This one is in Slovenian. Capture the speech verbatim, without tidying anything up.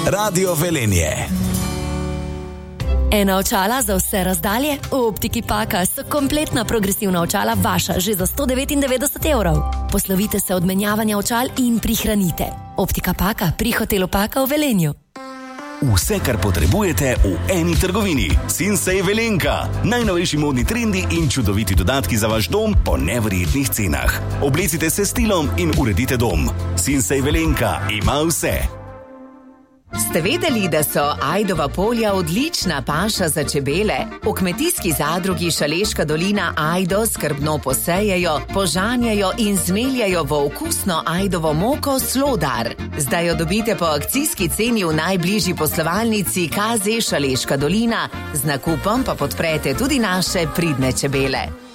Radio Velenje. Ena očala za vse razdalje? V Optiki Paka so kompletna progresivna očala vaša že za sto devetindevetdeset evrov. Poslovite se od menjavanja očal in prihranite. Optika Paka pri hotelu Paka v Velenju. Vse, kar potrebujete v eni trgovini. Sinsay Velenka. Najnovejši modni trendi in čudoviti dodatki za vaš dom po neverjetnih cenah. Oblecite se stilom in uredite dom. Sinsay Velenka ima vse. Ste vedeli, da so ajdova polja odlična paša za čebele? V kmetijski zadrugi Šaleška dolina ajdo skrbno posejejo, požanjajo in zmeljajo v okusno ajdovo moko Slodar. Zdaj jo dobite po akcijski ceni v najbližji poslovalnici K Z Šaleška dolina, z nakupom pa podprete tudi naše pridne čebele.